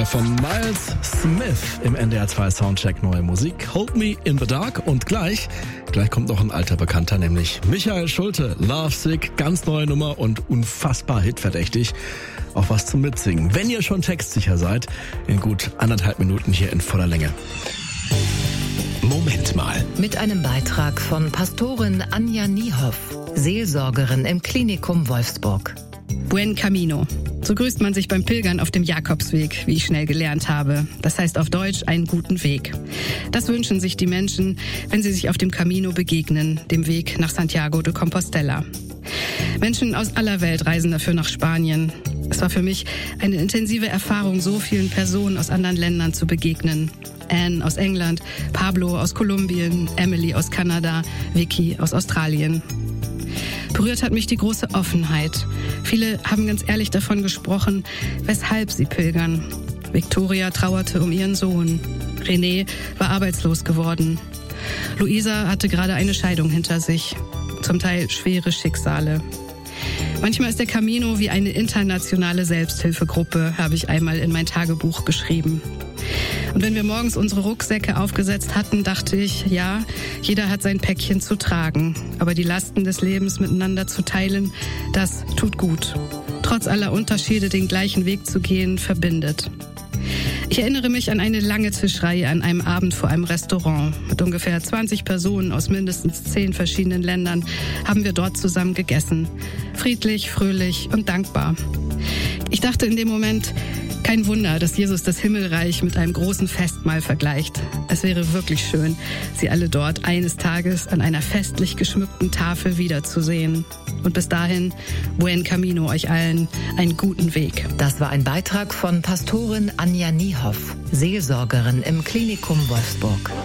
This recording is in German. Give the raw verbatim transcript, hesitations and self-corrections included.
Teil von Miles Smith im N D R zwei Soundcheck Neue Musik. Hold Me in the Dark. Und gleich, gleich kommt noch ein alter Bekannter, nämlich Michael Schulte. Love Sick, ganz neue Nummer und unfassbar hitverdächtig. Auch was zum Mitsingen. Wenn ihr schon textsicher seid, in gut anderthalb Minuten hier in voller Länge. Moment mal. Mit einem Beitrag von Pastorin Anja Niehoff, Seelsorgerin im Klinikum Wolfsburg. Buen Camino. So grüßt man sich beim Pilgern auf dem Jakobsweg, wie ich schnell gelernt habe. Das heißt auf Deutsch einen guten Weg. Das wünschen sich die Menschen, wenn sie sich auf dem Camino begegnen, dem Weg nach Santiago de Compostela. Menschen aus aller Welt reisen dafür nach Spanien. Es war für mich eine intensive Erfahrung, so vielen Personen aus anderen Ländern zu begegnen. Anne aus England, Pablo aus Kolumbien, Emily aus Kanada, Vicky aus Australien. Berührt hat mich die große Offenheit. Viele haben ganz ehrlich davon gesprochen, weshalb sie pilgern. Victoria trauerte um ihren Sohn. René war arbeitslos geworden. Luisa hatte gerade eine Scheidung hinter sich. Zum Teil schwere Schicksale. Manchmal ist der Camino wie eine internationale Selbsthilfegruppe, habe ich einmal in mein Tagebuch geschrieben. Und wenn wir morgens unsere Rucksäcke aufgesetzt hatten, dachte ich, ja, jeder hat sein Päckchen zu tragen. Aber die Lasten des Lebens miteinander zu teilen, das tut gut. Trotz aller Unterschiede den gleichen Weg zu gehen, verbindet. Ich erinnere mich an eine lange Tischreihe an einem Abend vor einem Restaurant. Mit ungefähr zwanzig Personen aus mindestens zehn verschiedenen Ländern haben wir dort zusammen gegessen. Friedlich, fröhlich und dankbar. Ich dachte in dem Moment, kein Wunder, dass Jesus das Himmelreich mit einem großen Festmahl vergleicht. Es wäre wirklich schön, sie alle dort eines Tages an einer festlich geschmückten Tafel wiederzusehen. Und bis dahin, Buen Camino euch allen, einen guten Weg. Das war ein Beitrag von Pastorin Anja Niehoff, Seelsorgerin im Klinikum Wolfsburg.